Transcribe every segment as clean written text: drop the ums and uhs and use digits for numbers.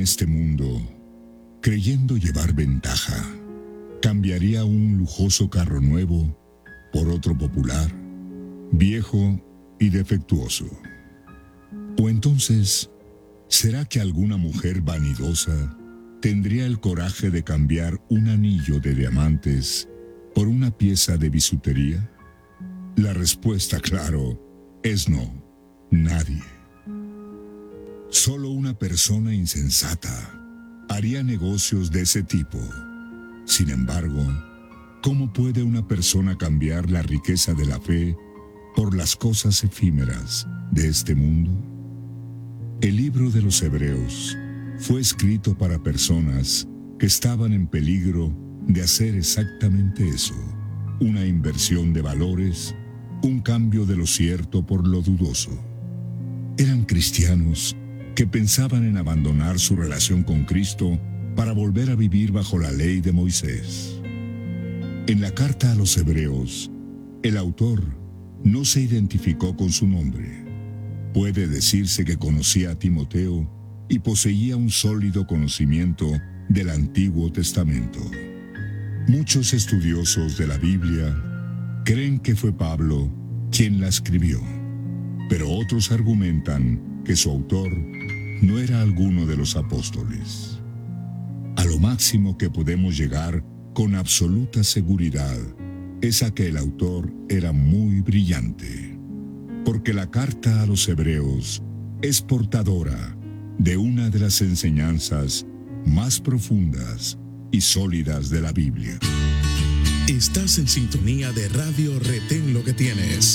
este mundo, creyendo llevar ventaja, cambiaría un lujoso carro nuevo por otro popular, viejo y defectuoso. O entonces, ¿será que alguna mujer vanidosa tendría el coraje de cambiar un anillo de diamantes por una pieza de bisutería? La respuesta, claro, es no, nadie. Solo una persona insensata haría negocios de ese tipo. Sin embargo, ¿cómo puede una persona cambiar la riqueza de la fe por las cosas efímeras de este mundo? El libro de los Hebreos fue escrito para personas que estaban en peligro de hacer exactamente eso, una inversión de valores, un cambio de lo cierto por lo dudoso. Eran cristianos que pensaban en abandonar su relación con Cristo para volver a vivir bajo la ley de Moisés. En la carta a los Hebreos, el autor no se identificó con su nombre. Puede decirse que conocía a Timoteo y poseía un sólido conocimiento del Antiguo Testamento. Muchos estudiosos de la Biblia creen que fue Pablo quien la escribió, pero otros argumentan que su autor no era alguno de los apóstoles. A lo máximo que podemos llegar con absoluta seguridad es a que el autor era muy brillante, porque la carta a los Hebreos es portadora de una de las enseñanzas más profundas y sólidas de la Biblia. Estás en sintonía de Radio Retén Lo que Tienes.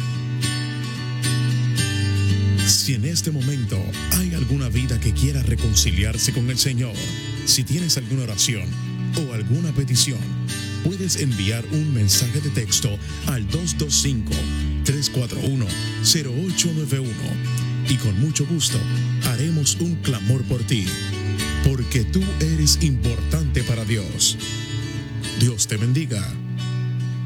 Si en este momento hay alguna vida que quiera reconciliarse con el Señor, si tienes alguna oración o alguna petición, puedes enviar un mensaje de texto al 225-341-0891 y con mucho gusto haremos un clamor por ti, porque tú eres importante para Dios. Dios te bendiga.